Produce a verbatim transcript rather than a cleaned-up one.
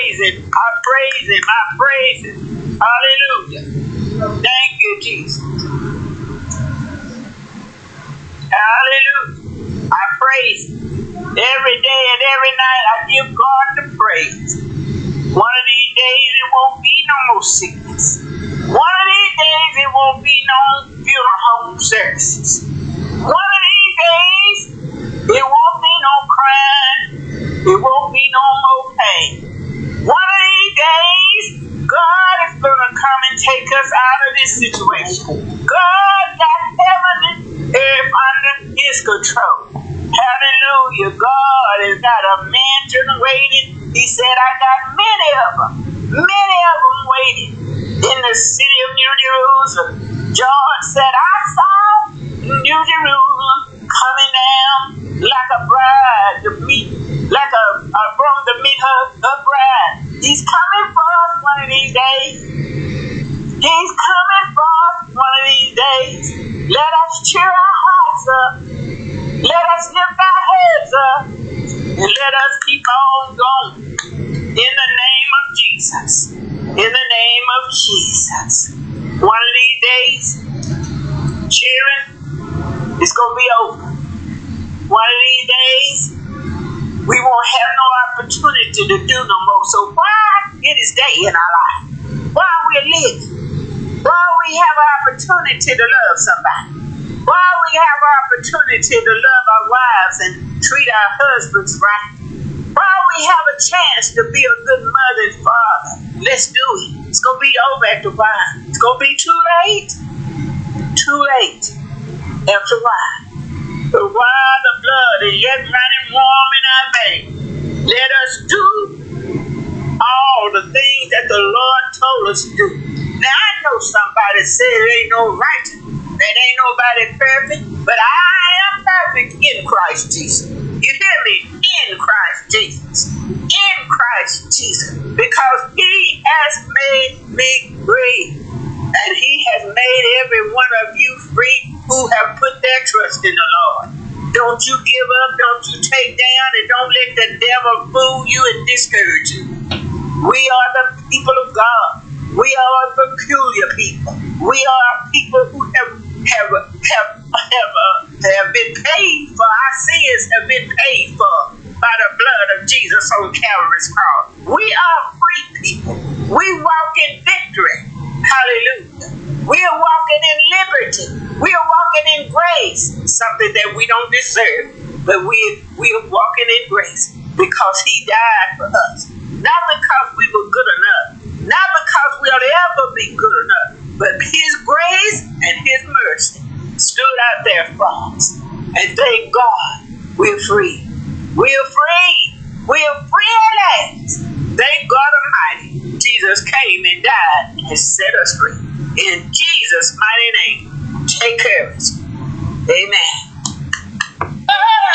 praise Him. I praise Him. I praise Him. Hallelujah. Thank you, Jesus. Hallelujah. I praise Him. Every day and every night I give God the praise. One of these days it won't be no more sickness. One of these days it won't be no funeral home services. One of these days it won't be no crying. It won't be no more pain. One of these days God is going to come and take us out of this situation. God got heaven and earth under His control. Hallelujah. God has got a mansion waiting. He said, I got many of them. Many of them waiting in the city of New Jerusalem. John said, I saw New Jerusalem coming down like a bride to meet, like a, a groom to meet her, her bride. He's coming for us one of these days. He's coming for us one of these days. Let us cheer our hearts up. Let us lift our heads up and let us keep on going. In the name of Jesus. In the name of Jesus. One of these days, cheering is going to be over. One of these days, we won't have no opportunity to do no more. So while it is day in our life, while we're living, while we have an opportunity to love somebody, while we have an opportunity to love our wives and treat our husbands right, while we have a chance to be a good mother and father, let's do it. It's going to be over after a while. It's going to be too late. Too late after a while. But while the blood is yet running warm in our veins, let us do all the things that the Lord told us to do. Now, I know somebody said there ain't no righteous. That ain't nobody perfect, but I am perfect in Christ Jesus. You hear me? In Christ Jesus. In Christ Jesus. Because He has made me free. And He has made every one of you free who have put their trust in the Lord. Don't you give up. Don't you take down. And don't let the devil fool you and discourage you. We are the people of God. We are a peculiar people. We are people who have have have have, uh, have been paid for. Our sins have been paid for by the blood of Jesus on Calvary's cross. We are free people. We walk in victory. Hallelujah. We are walking in liberty. We are walking in grace. Something that we don't deserve, but we we are walking in grace because He died for us. Not because we were good enough. Not because we'll ever be good enough, but His grace and His mercy stood out there for us. And thank God, we're free. We're free. We're free at last. Thank God Almighty. Jesus came and died and set us free. In Jesus' mighty name, take care of us. Amen.